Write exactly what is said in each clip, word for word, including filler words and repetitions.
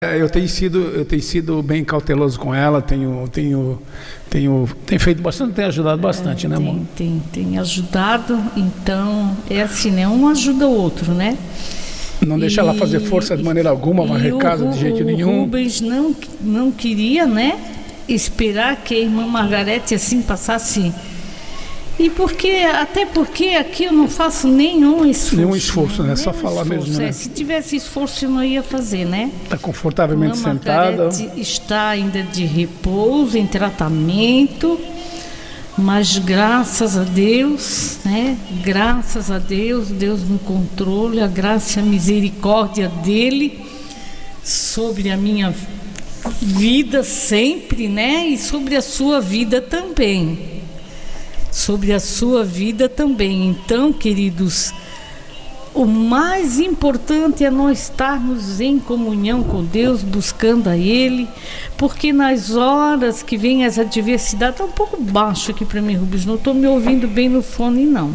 Eu tenho sido, eu tenho sido bem cauteloso com ela, tenho, tenho, tenho, tenho feito bastante, tenho ajudado bastante, é, né, amor? Tem, tem, tem ajudado, então é assim, né? Um ajuda o outro, né? Não e, deixa ela fazer força de maneira alguma, varrer casa de jeito o nenhum. O Rubens não, não queria, né? Esperar que a irmã Margarete assim passasse. E porque, até porque aqui eu não faço nenhum esforço. Nenhum esforço, né? Só falar esforço, mesmo, né? É, se tivesse esforço eu não ia fazer, né? Está confortavelmente a irmã sentada. Margarete está ainda de repouso, em tratamento, mas graças a Deus, né? Graças a Deus, Deus no controle, a graça e a misericórdia dele sobre a minha vida sempre, né? E sobre a sua vida também. Sobre a sua vida também. Então, queridos, o mais importante é nós estarmos em comunhão com Deus, buscando a Ele, porque nas horas que vem as adversidades, está um pouco baixo aqui para mim, Rubens, não estou me ouvindo bem no fone, não.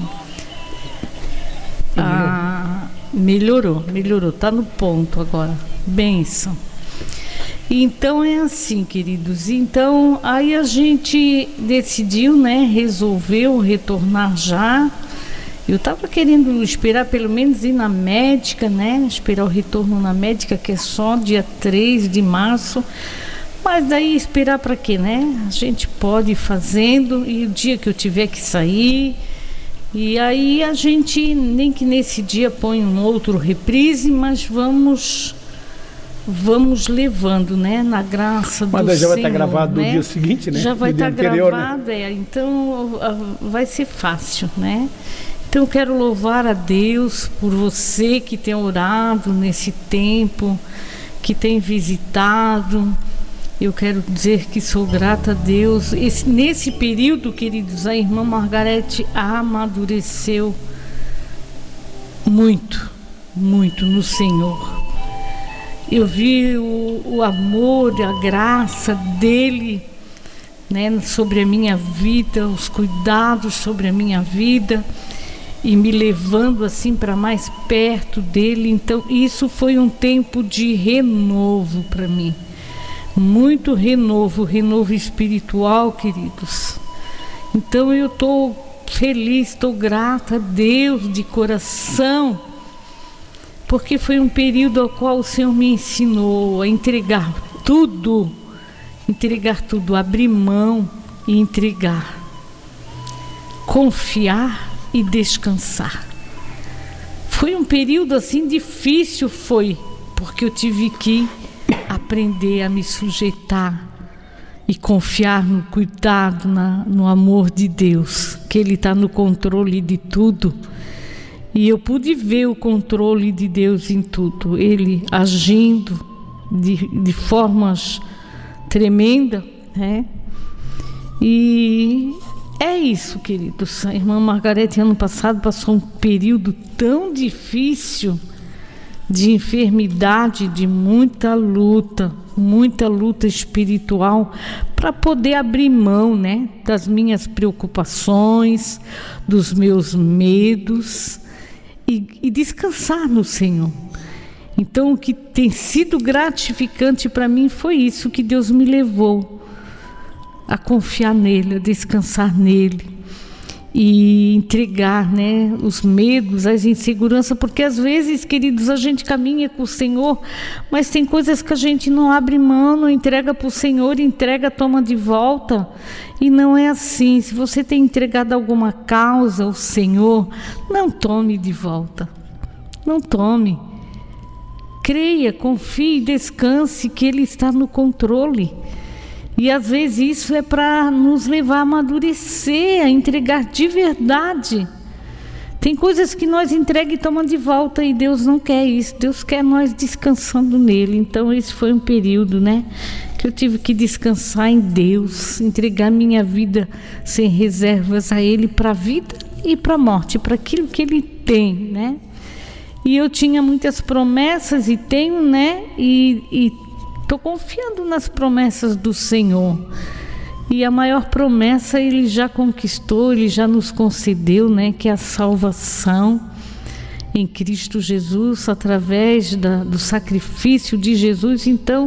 Ah, melhorou, melhorou, está no ponto agora. Bênção. Então é assim, queridos, então aí a gente decidiu, né, resolveu retornar já. Eu estava querendo esperar pelo menos ir na médica, né, esperar o retorno na médica, que é só dia três de março, mas daí esperar para quê, né? A gente pode ir fazendo e o dia que eu tiver que sair, e aí a gente, nem que nesse dia põe um outro reprise, mas vamos... Vamos levando, né, na graça do Senhor. Mas já vai estar tá gravado né? no dia seguinte, né? Já vai estar tá gravado, né? é, então vai ser fácil, né? Então eu quero louvar a Deus por você que tem orado nesse tempo, que tem visitado. Eu quero dizer que sou grata a Deus. Esse, nesse período, queridos, a irmã Margarete amadureceu muito, muito no Senhor. Eu vi o, o amor, a graça dele, né, sobre a minha vida, os cuidados sobre a minha vida e me levando assim para mais perto dele. Então isso foi um tempo de renovo para mim, muito renovo, renovo espiritual, queridos. Então eu estou feliz, estou grata a Deus de coração, porque foi um período ao qual o Senhor me ensinou a entregar tudo, entregar tudo, abrir mão e entregar, confiar e descansar. Foi um período assim difícil, foi, porque eu tive que aprender a me sujeitar e confiar no cuidado, na, no amor de Deus, que Ele está no controle de tudo. E eu pude ver o controle de Deus em tudo, Ele agindo de, de formas tremendas, né? E é isso, queridos. A irmã Margarete, ano passado, passou um período tão difícil de enfermidade, de muita luta, muita luta espiritual, para poder abrir mão, né, das minhas preocupações, dos meus medos, E, e descansar no Senhor. Então o que tem sido gratificante para mim foi isso, que Deus me levou a confiar nele, a descansar nele e entregar, né, os medos, as inseguranças, porque às vezes, queridos, a gente caminha com o Senhor, mas tem coisas que a gente não abre mão, não entrega para o Senhor, entrega, toma de volta. E não é assim. Se você tem entregado alguma causa ao Senhor, não tome de volta, não tome. Creia, confie, descanse que Ele está no controle. E às vezes isso é para nos levar a amadurecer, a entregar de verdade. Tem coisas que nós entregamos e tomamos de volta, e Deus não quer isso. Deus quer nós descansando nele. Então esse foi um período, né, que eu tive que descansar em Deus, entregar minha vida sem reservas a Ele, para a vida e para a morte, para aquilo que Ele tem, né? E eu tinha muitas promessas e tenho, né? E estou confiando nas promessas do Senhor. E a maior promessa Ele já conquistou, Ele já nos concedeu, né? Que é a salvação. em Cristo Jesus, através da, do sacrifício de Jesus. Então,